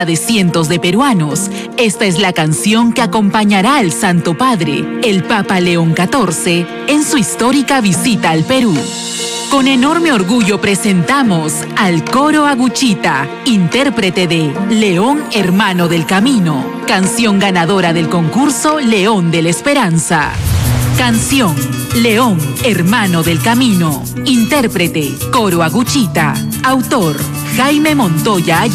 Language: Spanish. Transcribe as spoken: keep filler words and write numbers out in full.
de cientos de peruanos, esta es la canción que acompañará al Santo Padre, el Papa León catorce, en su histórica visita al Perú. Con enorme orgullo presentamos al Coro Aguchita, intérprete de León Hermano del Camino, canción ganadora del concurso León de la Esperanza. Canción León Hermano del Camino, intérprete Coro Aguchita, autor Jaime Montoya.